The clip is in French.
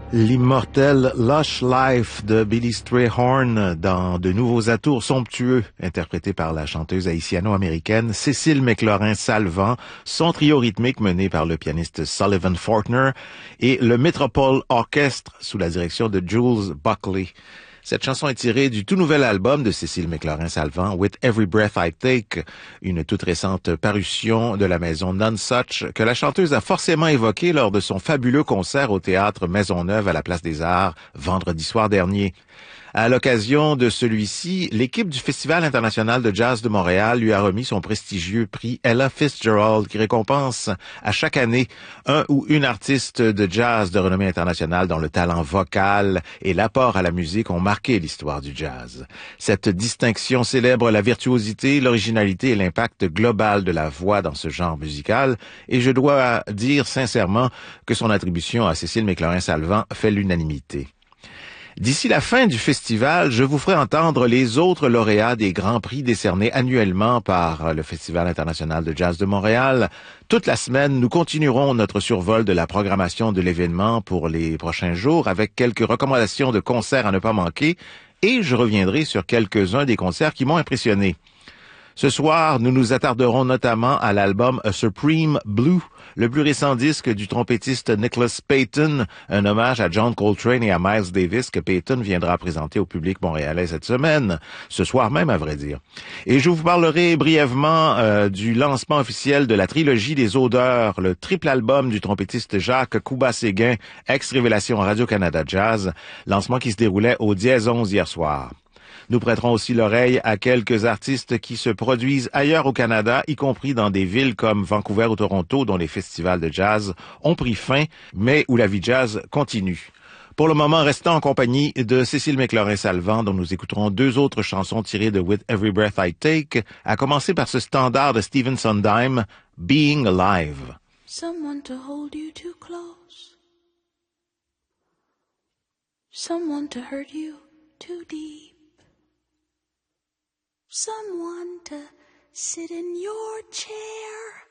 L'immortel Lush Life de Billy Strayhorn dans de nouveaux atours somptueux, interprété par la chanteuse haïtiano-américaine Cécile McLaurin-Salvant, son trio rythmique mené par le pianiste Sullivan Fortner et le Metropole Orchestre sous la direction de Jules Buckley. Cette chanson est tirée du tout nouvel album de Cécile McLaurin-Salvant, With Every Breath I Take, une toute récente parution de la maison Nonesuch que la chanteuse a forcément évoquée lors de son fabuleux concert au théâtre Maisonneuve à la Place des Arts vendredi soir dernier. À l'occasion de celui-ci, l'équipe du Festival international de jazz de Montréal lui a remis son prestigieux prix Ella Fitzgerald qui récompense à chaque année un ou une artiste de jazz de renommée internationale dont le talent vocal et l'apport à la musique ont marqué l'histoire du jazz. Cette distinction célèbre la virtuosité, l'originalité et l'impact global de la voix dans ce genre musical et je dois dire sincèrement que son attribution à Cécile McLaurin-Salvant fait l'unanimité. D'ici la fin du festival, je vous ferai entendre les autres lauréats des grands prix décernés annuellement par le Festival international de jazz de Montréal. Toute la semaine, nous continuerons notre survol de la programmation de l'événement pour les prochains jours avec quelques recommandations de concerts à ne pas manquer et je reviendrai sur quelques-uns des concerts qui m'ont impressionné. Ce soir, nous nous attarderons notamment à l'album A Supreme Blue, le plus récent disque du trompettiste Nicholas Payton, un hommage à John Coltrane et à Miles Davis que Payton viendra présenter au public montréalais cette semaine, ce soir même à vrai dire. Et je vous parlerai brièvement du lancement officiel de la trilogie des odeurs, le triple album du trompettiste Jacques Couba-Séguin, ex-révélation Radio-Canada Jazz, lancement qui se déroulait au Dièse 11 hier soir. Nous prêterons aussi l'oreille à quelques artistes qui se produisent ailleurs au Canada, y compris dans des villes comme Vancouver ou Toronto, dont les festivals de jazz ont pris fin, mais où la vie jazz continue. Pour le moment, restons en compagnie de Cécile McLaurin-Salvant, dont nous écouterons deux autres chansons tirées de With Every Breath I Take, à commencer par ce standard de Stephen Sondheim, Being Alive. Someone to hold you too close. Someone to hurt you too deep. Someone to sit in your chair